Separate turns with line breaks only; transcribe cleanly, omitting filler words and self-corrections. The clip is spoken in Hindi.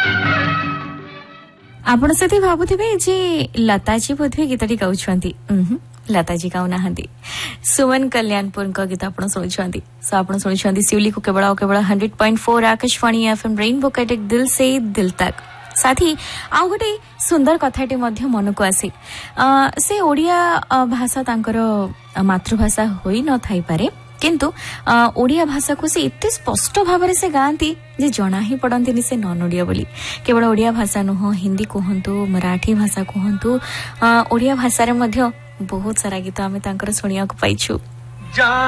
आपण से भावुवे जे लताजी बोधे गीतटी गाउछंती लताजी गाउ नाहंती सुमन कल्याणपुर का गीत आपण सुनुछंती सो आपण सुनुछंती सिवली को केवल 100.4 आकाशवाणी एफएम रेनबो कटेक दिल से दिल तक साथी आ गोटे सुंदर कथाटी मध्य मन को आसे से ओडिया भाषा तांकर मातृभाषा होई न थाई पारे किंतु ओडिया भाषा को से इतने स्पष्ट भाव से गाँती जे जना ही पड़ती से नॉन ओडिया बोली केवल ओडिया भाषा नुह हिंदी कहतु मराठी भाषा कहतु ओडिया भाषा रे मध्य बहुत सारा गीत आमे तांकर सुनिया को पाइछु।